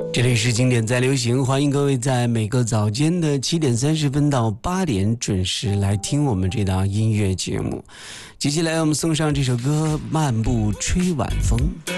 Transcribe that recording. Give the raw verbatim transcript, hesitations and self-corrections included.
这里是经典在流行，欢迎各位在每个早间的七点三十分到八点准时来听我们这档音乐节目。接下来我们送上这首歌《漫步吹晚风》。